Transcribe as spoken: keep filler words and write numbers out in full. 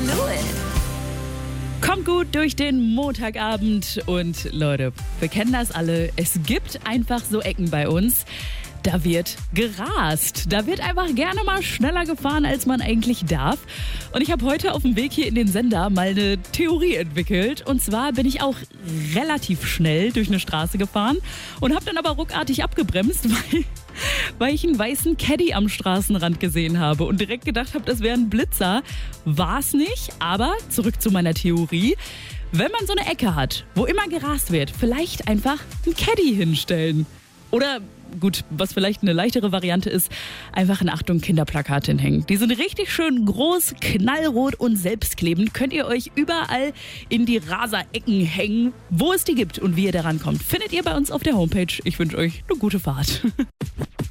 do it. Kommt gut durch den Montagabend und Leute, wir kennen das alle. Es gibt einfach so Ecken bei uns, da wird gerast. Da wird einfach gerne mal schneller gefahren, als man eigentlich darf. Und ich habe heute auf dem Weg hier in den Sender mal eine Theorie entwickelt. Und zwar bin ich auch relativ schnell durch eine Straße gefahren und habe dann aber ruckartig abgebremst, weil, weil ich einen weißen Caddy am Straßenrand gesehen habe und direkt gedacht habe, das wäre ein Blitzer. War es nicht, aber zurück zu meiner Theorie. Wenn man so eine Ecke hat, wo immer gerast wird, vielleicht einfach ein Caddy hinstellen. Oder gut, was vielleicht eine leichtere Variante ist, einfach ein Achtung Kinderplakat hinhängen. Die sind richtig schön groß, knallrot und selbstklebend. Könnt ihr euch überall in die Raser-Ecken hängen, wo es die gibt und wie ihr da rankommt. Findet ihr bei uns auf der Homepage. Ich wünsche euch eine gute Fahrt.